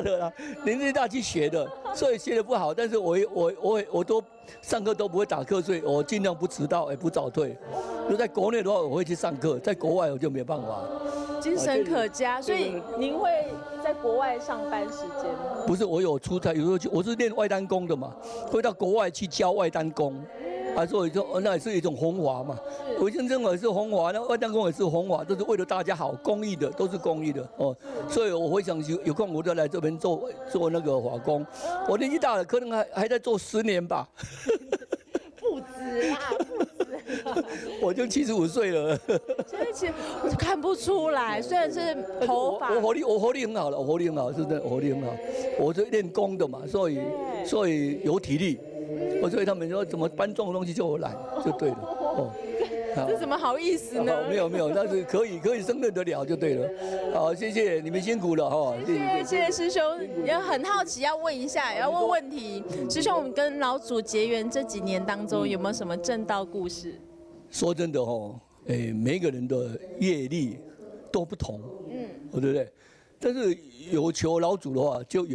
的啦，年纪大去学的，所以学的不好。但是我都上课都不会打瞌睡，我尽量不迟到，也不早退。如果在国内的话，我会去上课；在国外我就没办法。 精神可嘉，所以您会在国外上班时间吗？ 不是，我有出差，有时候我是练外单工的嘛，会到国外去教外单工。所以说那也是一种弘法嘛。我先生也是弘法，那外单工也是弘法，都是为了大家好，公益的，都是公益的哦。所以我会想有空我就来这边做那个法工。我年纪大了，可能还在做10年吧。 不止啦，不止。 我就75岁了。 所以其实看不出来，虽然是头发， 我活力很好了，我活力很好，是真的活力很好。我是练功的嘛，所以有体力。所以他们说怎么搬重的东西就我来，就对了。哦， 这怎么好意思呢？ 没有，但是可以胜任得了就对了。好，谢谢你们辛苦了哈。 谢谢师兄，也很好奇要问一下，要问问题。师兄，我们跟老祖结缘这几年当中，有没有什么正道故事？说真的哦，每个人的业力都不同，对不对？但是有求老祖的话，就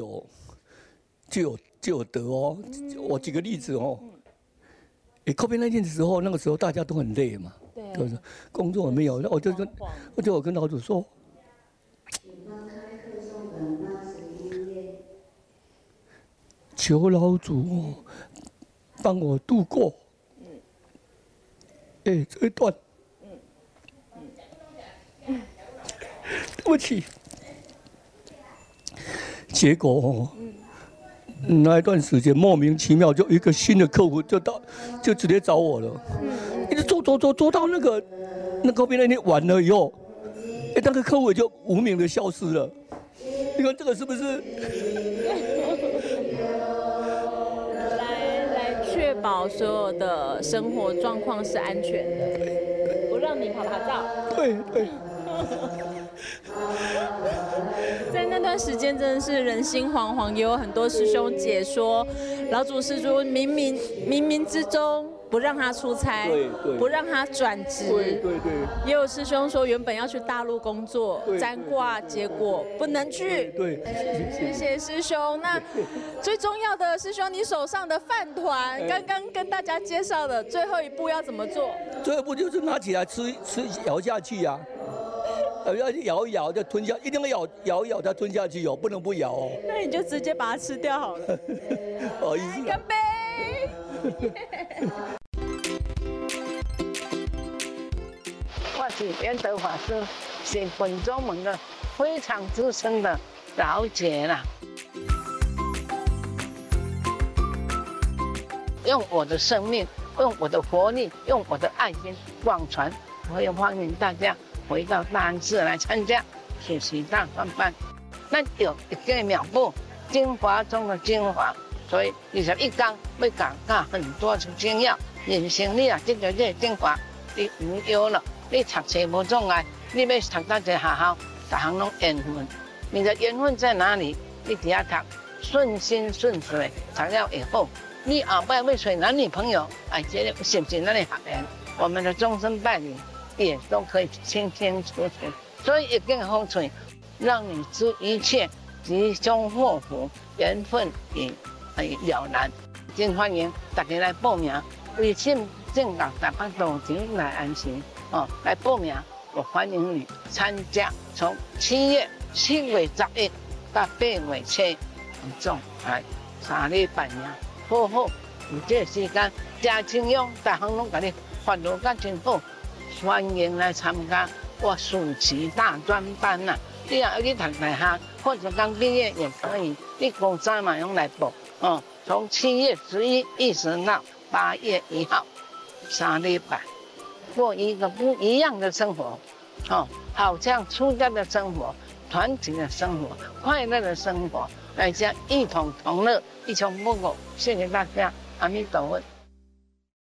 有得哦。我举个例子哦，COVID-19的时候，那个时候大家都很累嘛，对不对？工作也没有，那我就跟老祖说，求老祖帮我度过，这一段，对不起，结果哦。那一段时间莫名其妙就一个新的客户就直接找我了，一直做到那个边那天完了以后，那个客户也就无名的消失了。你看这个是不是？ 来确保所有的生活状况是安全的，不让你跑照。 对。 在那段时间真的是人心惶惶，也有很多师兄姐说，老祖师说冥冥之中不让他出差，不让他转职， 对。 也有师兄说原本要去大陆工作占卦，结果不能去。 对， 谢谢师兄。那最重要的师兄，你手上的饭团，刚刚跟大家介绍的最后一步要怎么做？ 最后一步就是拿起来吃咬下去呀。要咬一咬，再吞下，一定要咬一咬再吞下去哦，不能不咬哦。 那你就直接把它吃掉好了。 不好意思。 干杯！ 我是圆德法师，是本宗门的非常资深的老姐啦。用我的生命，用我的活力，用我的爱心广传，我也欢迎大家回到大安寺来参加学习大专班。咱有一个妙宝，精华中的精华，所以21天要讲很多的精要。人生你啊，这个精华，你唔要了，你读册无障碍，你要读到一个学校，各行拢缘分。你的缘分在哪里？你底下读，顺心顺水，读了以后，你后摆要找男女朋友，这个是不是咱的学缘？我们的终身伴侣也都可以清清楚楚。所以一件好处，让你知一切吉凶祸福，缘分也了然。真欢迎大家来报名，微信正港台北道场来安心来报名，我欢迎你参加。从7月11到8月7，总来3礼拜呢，好好有这个时间，真清用，大行拢给你发落甲真好，欢迎来参加我暑期大专班呐。你要去读大学，或者刚毕业也可以，你高三嘛用来报从7月11一直到8月1号，3礼拜，过一个不一样的生活，好像出家的生活、团体的生活、快乐的生活，大家一同同乐，一穷不苟。谢谢大家，阿弥陀佛。